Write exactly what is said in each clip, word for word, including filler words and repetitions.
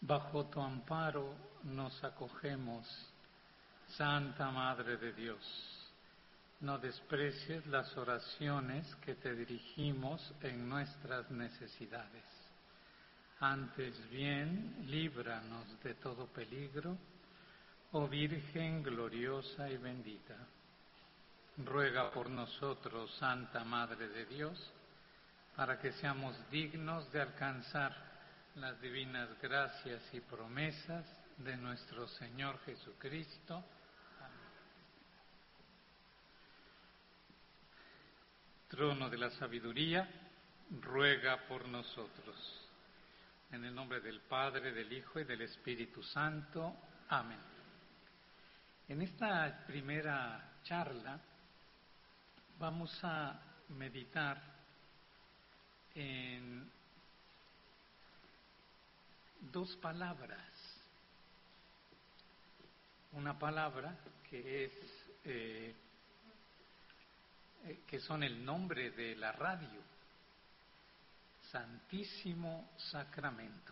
Bajo tu amparo nos acogemos, Santa Madre de Dios. No desprecies las oraciones que te dirigimos en nuestras necesidades. Antes bien, líbranos de todo peligro, oh Virgen gloriosa y bendita. Ruega por nosotros, Santa Madre de Dios, para que seamos dignos de alcanzar las divinas gracias y promesas de nuestro Señor Jesucristo. Amén. Trono de la sabiduría, ruega por nosotros. En el nombre del Padre, del Hijo y del Espíritu Santo. Amén. En esta primera charla vamos a meditar en dos palabras. Una palabra que es eh, eh, que son el nombre de la radio, Santísimo Sacramento.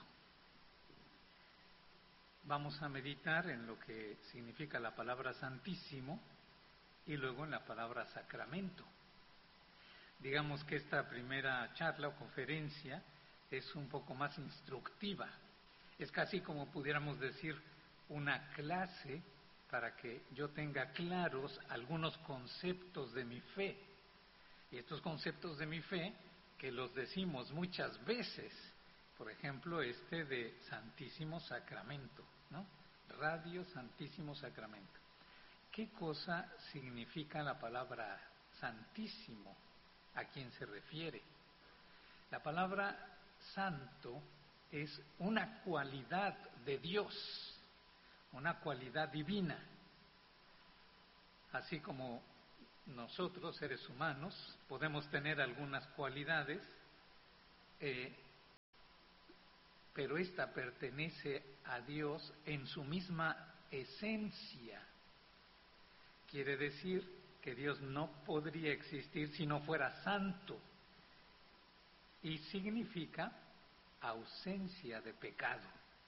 Vamos a meditar en lo que significa la palabra santísimo y luego en la palabra sacramento. Digamos que esta primera charla o conferencia es un poco más instructiva. Es casi como pudiéramos decir una clase para que yo tenga claros algunos conceptos de mi fe. Y estos conceptos de mi fe, que los decimos muchas veces, por ejemplo, este de Santísimo Sacramento, ¿no? Radio Santísimo Sacramento. ¿Qué cosa significa la palabra santísimo? ¿A quién se refiere? La palabra santo es una cualidad de Dios, una cualidad divina. Así como nosotros, seres humanos, podemos tener algunas cualidades, eh, pero esta pertenece a Dios en su misma esencia. Quiere decir que Dios no podría existir si no fuera santo. Y significa ausencia de pecado,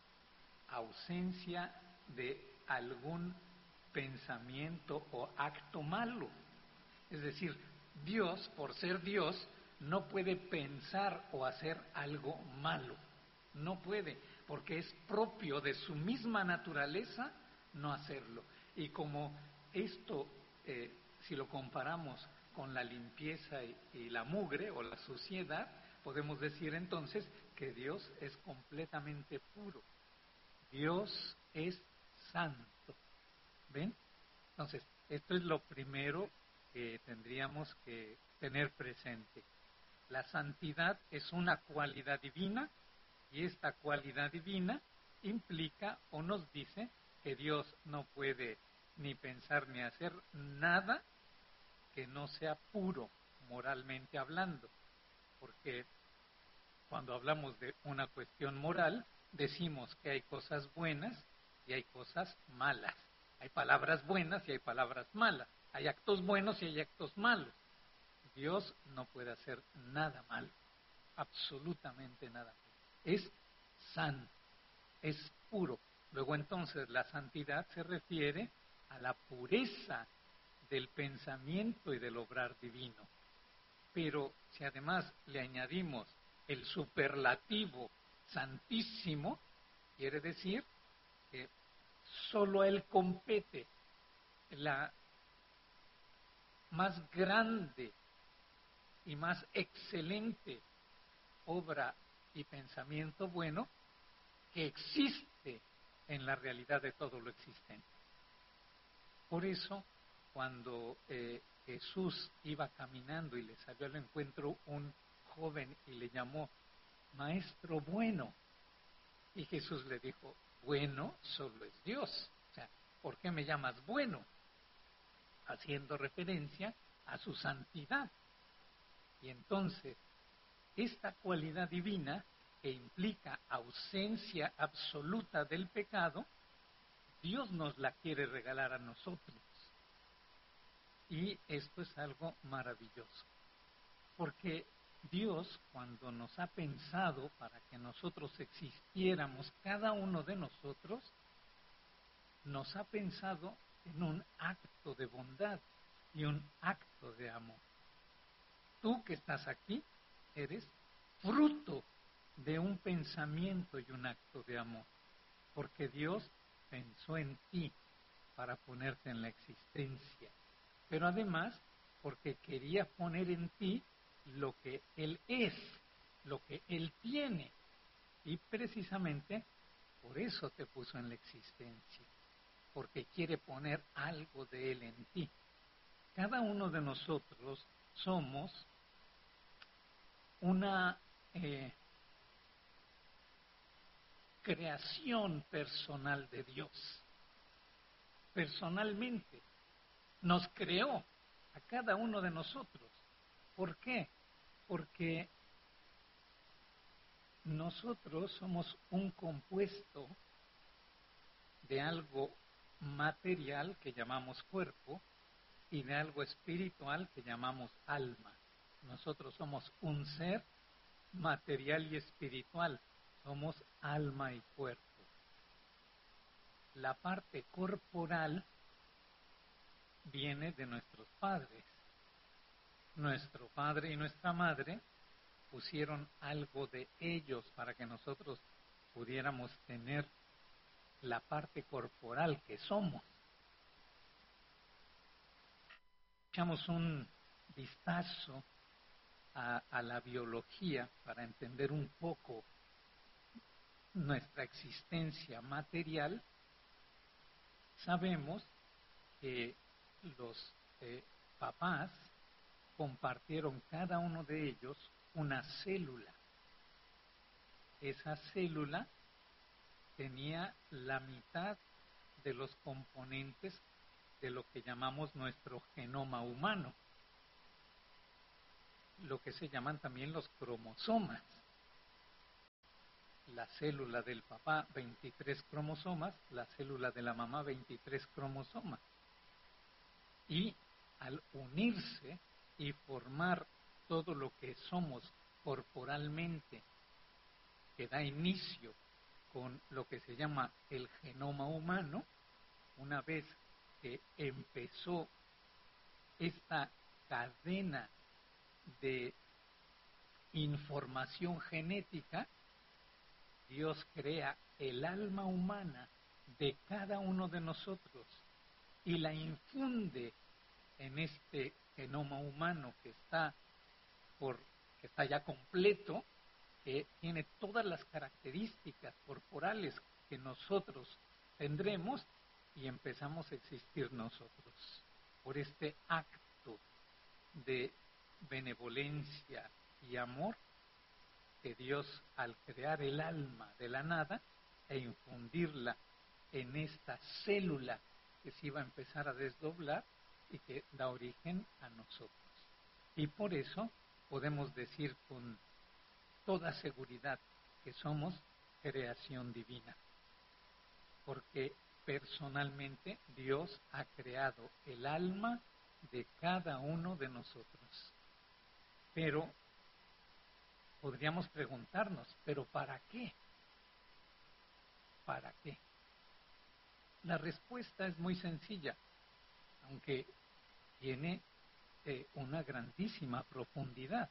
ausencia de algún pensamiento o acto malo. Es decir, Dios, por ser Dios, no puede pensar o hacer algo malo. No puede, porque es propio de su misma naturaleza no hacerlo. Y como esto, eh, si lo comparamos con la limpieza y, y la mugre o la suciedad, podemos decir entonces que Dios es completamente puro. Dios es santo. ¿Ven? Entonces, esto es lo primero que tendríamos que tener presente. La santidad es una cualidad divina y esta cualidad divina implica o nos dice que Dios no puede ni pensar ni hacer nada que no sea puro, moralmente hablando. Porque cuando hablamos de una cuestión moral, decimos que hay cosas buenas y hay cosas malas. Hay palabras buenas y hay palabras malas. Hay actos buenos y hay actos malos. Dios no puede hacer nada malo, absolutamente nada malo. Es santo, es puro. Luego entonces la santidad se refiere a la pureza del pensamiento y del obrar divino. Pero si además le añadimos el superlativo santísimo, quiere decir que solo a Él compete la más grande y más excelente obra y pensamiento bueno que existe en la realidad de todo lo existente. Por eso, cuando eh, Jesús iba caminando y le salió al encuentro un joven y le llamó Maestro bueno, y Jesús le dijo, bueno solo es Dios. O sea, ¿por qué me llamas bueno? Haciendo referencia a su santidad. Y entonces, esta cualidad divina que implica ausencia absoluta del pecado, Dios nos la quiere regalar a nosotros. Y esto es algo maravilloso, porque Dios, cuando nos ha pensado para que nosotros existiéramos, cada uno de nosotros, nos ha pensado en un acto de bondad y un acto de amor. Tú que estás aquí, eres fruto de un pensamiento y un acto de amor, porque Dios pensó en ti para ponerte en la existencia, pero además porque quería poner en ti lo que Él es, lo que Él tiene, y precisamente por eso te puso en la existencia, porque quiere poner algo de Él en ti. Cada uno de nosotros somos una eh, creación personal de Dios. Personalmente nos creó a cada uno de nosotros. ¿Por qué? Porque nosotros somos un compuesto de algo material que llamamos cuerpo y de algo espiritual que llamamos alma. Nosotros somos un ser material y espiritual, somos alma y cuerpo. La parte corporal viene de nuestros padres. Nuestro padre y nuestra madre pusieron algo de ellos para que nosotros pudiéramos tener la parte corporal que somos. Echamos un vistazo a, a la biología para entender un poco nuestra existencia material. Sabemos que los eh, papás compartieron cada uno de ellos una célula. Esa célula tenía la mitad de los componentes de lo que llamamos nuestro genoma humano, lo que se llaman también los cromosomas. La célula del papá, veintitrés cromosomas, la célula de la mamá, veintitrés cromosomas. Y al unirse y formar todo lo que somos corporalmente, que da inicio con lo que se llama el genoma humano, una vez que empezó esta cadena de información genética, Dios crea el alma humana de cada uno de nosotros y la infunde en este genoma humano que está por que está ya completo, que tiene todas las características corporales que nosotros tendremos, y empezamos a existir nosotros por este acto de benevolencia y amor que Dios, al crear el alma de la nada e infundirla en esta célula que se iba a empezar a desdoblar y que da origen a nosotros. Y por eso podemos decir con toda seguridad que somos creación divina, porque personalmente Dios ha creado el alma de cada uno de nosotros. Pero podríamos preguntarnos, ¿pero para qué? ¿Para qué? La respuesta es muy sencilla, aunque tiene eh, una grandísima profundidad.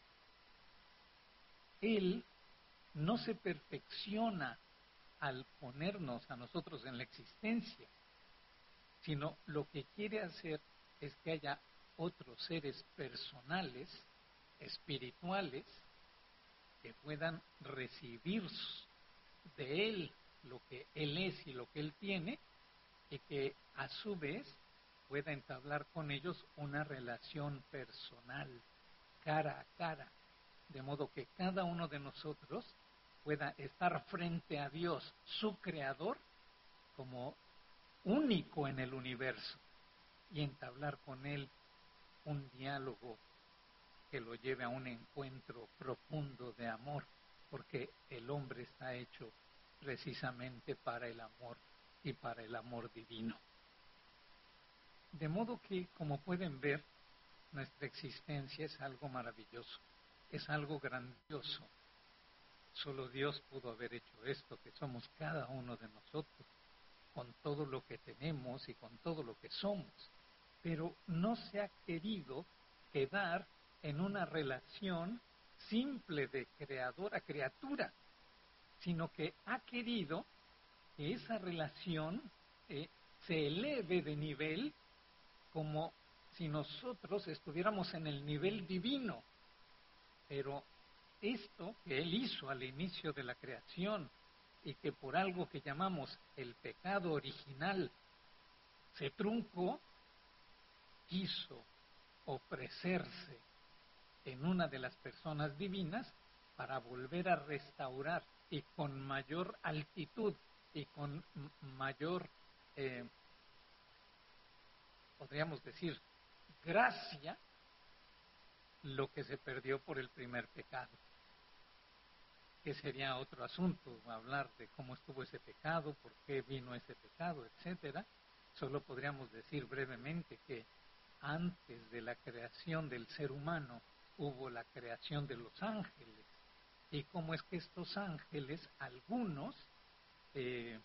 Él no se perfecciona al ponernos a nosotros en la existencia, sino lo que quiere hacer es que haya otros seres personales, espirituales, que puedan recibir de Él lo que Él es y lo que Él tiene, y que a su vez pueda entablar con ellos una relación personal, cara a cara, de modo que cada uno de nosotros pueda estar frente a Dios, su creador, como único en el universo, y entablar con Él un diálogo que lo lleve a un encuentro profundo de amor, porque el hombre está hecho precisamente para el amor y para el amor divino. De modo que, como pueden ver, nuestra existencia es algo maravilloso. es algo grandioso. Solo Dios pudo haber hecho esto, que somos cada uno de nosotros, con todo lo que tenemos y con todo lo que somos. Pero no se ha querido quedar en una relación simple de creador a criatura, sino que ha querido que esa relación eh, se eleve de nivel, como si nosotros estuviéramos en el nivel divino. Pero esto que Él hizo al inicio de la creación y que por algo que llamamos el pecado original se truncó, quiso ofrecerse en una de las personas divinas para volver a restaurar y con mayor altitud y con mayor, eh, podríamos decir, gracia, lo que se perdió por el primer pecado. Que sería otro asunto, hablar de cómo estuvo ese pecado, por qué vino ese pecado, etcétera. Solo podríamos decir brevemente que antes de la creación del ser humano hubo la creación de los ángeles, y cómo es que estos ángeles, algunos, eh,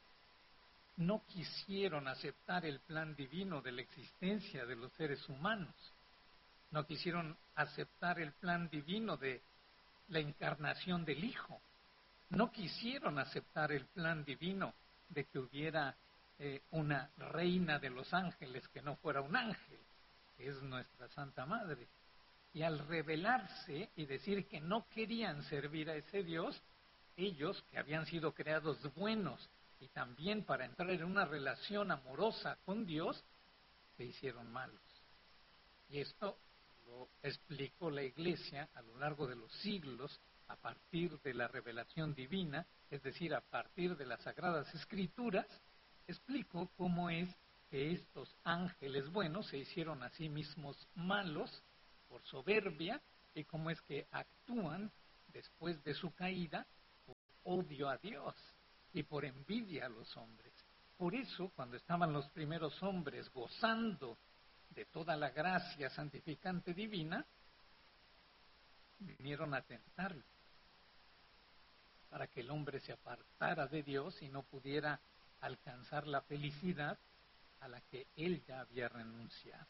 no quisieron aceptar el plan divino de la existencia de los seres humanos, no quisieron aceptar el plan divino de la encarnación del Hijo, no quisieron aceptar el plan divino de que hubiera eh, una reina de los ángeles que no fuera un ángel, que es nuestra Santa Madre. Y al rebelarse y decir que no querían servir a ese Dios, ellos, que habían sido creados buenos y también para entrar en una relación amorosa con Dios, se hicieron malos. Y esto lo explicó la Iglesia a lo largo de los siglos, a partir de la revelación divina, es decir, a partir de las Sagradas Escrituras, explicó cómo es que estos ángeles buenos se hicieron a sí mismos malos por soberbia, y cómo es que actúan después de su caída por odio a Dios y por envidia a los hombres. Por eso, cuando estaban los primeros hombres gozando de toda la gracia santificante divina, vinieron a tentarlo, para que el hombre se apartara de Dios y no pudiera alcanzar la felicidad a la que él ya había renunciado.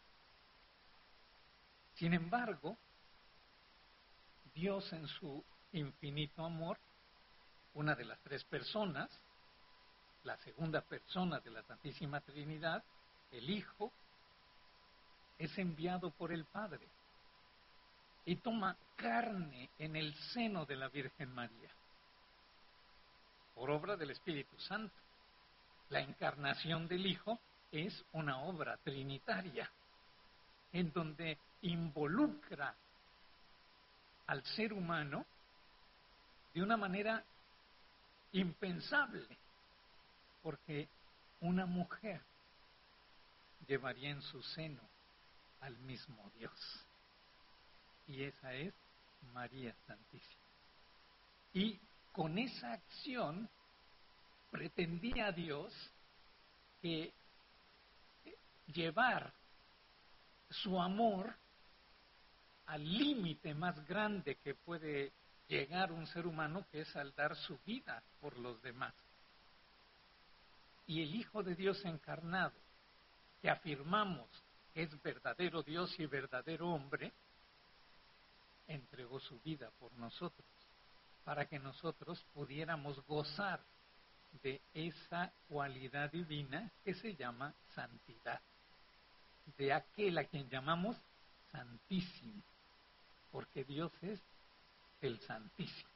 Sin embargo, Dios, en su infinito amor, una de las tres personas, la segunda persona de la Santísima Trinidad, el Hijo, es enviado por el Padre y toma carne en el seno de la Virgen María, por obra del Espíritu Santo. La encarnación del Hijo es una obra trinitaria, en donde involucra al ser humano de una manera impensable, porque una mujer llevaría en su seno al mismo Dios, y esa es María Santísima. Y con esa acción pretendía Dios que llevar su amor al límite más grande que puede llegar un ser humano, que es al dar su vida por los demás. Y el Hijo de Dios encarnado, que afirmamos que es verdadero Dios y verdadero hombre, entregó su vida por nosotros, para que nosotros pudiéramos gozar de esa cualidad divina que se llama santidad, de aquel a quien llamamos Santísimo, porque Dios es el Santísimo.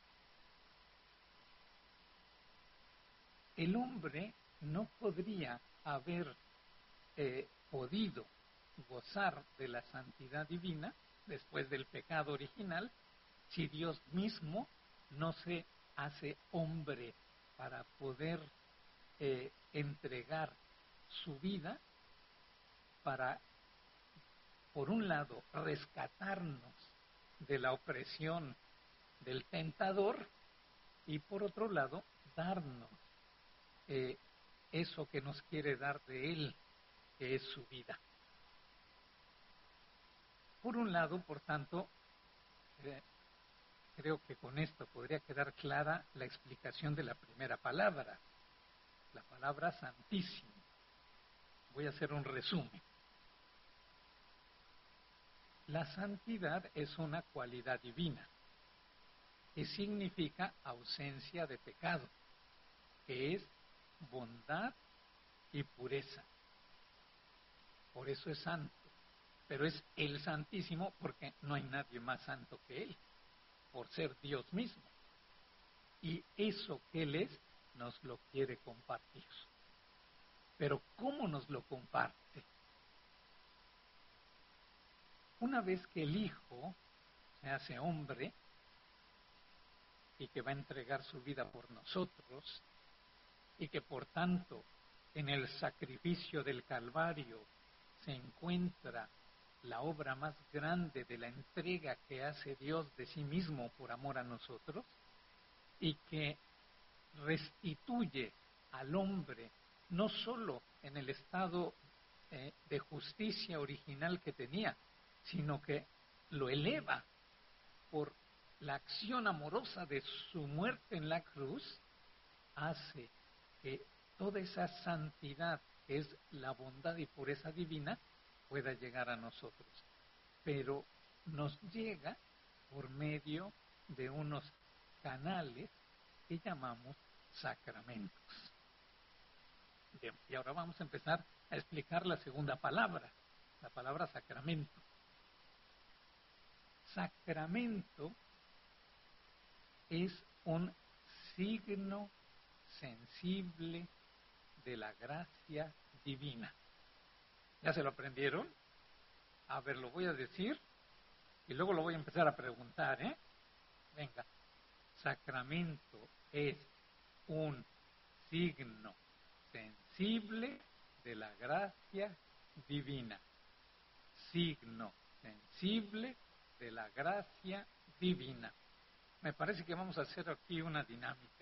El hombre no podría haber eh, podido gozar de la santidad divina después del pecado original si Dios mismo no se hace hombre para poder eh, entregar su vida para, por un lado, rescatarnos de la opresión del tentador, y por otro lado, darnos eh, eso que nos quiere dar de Él, que es su vida. Por un lado, por tanto, eh, creo que con esto podría quedar clara la explicación de la primera palabra, la palabra santísimo. Voy a hacer un resumen. La santidad es una cualidad divina que significa ausencia de pecado, que es bondad y pureza. Por eso es santo, pero es el Santísimo porque no hay nadie más santo que Él, por ser Dios mismo. Y eso que Él es, nos lo quiere compartir. Pero ¿cómo nos lo comparte? Una vez que el Hijo se hace hombre y que va a entregar su vida por nosotros, y que por tanto en el sacrificio del Calvario se encuentra la obra más grande de la entrega que hace Dios de sí mismo por amor a nosotros, y que restituye al hombre no solo en el estado eh, de justicia original que tenía, sino que lo eleva por la acción amorosa de su muerte en la cruz, hace que toda esa santidad, que es la bondad y pureza divina, pueda llegar a nosotros. Pero nos llega por medio de unos canales que llamamos sacramentos. Bien, y ahora vamos a empezar a explicar la segunda palabra, la palabra sacramento. Sacramento es un signo sensible de la gracia divina. ¿Ya se lo aprendieron? A ver, lo voy a decir y luego lo voy a empezar a preguntar, ¿eh? Venga. Sacramento es un signo sensible de la gracia divina. Signo sensible de la gracia divina. Me parece que vamos a hacer aquí una dinámica.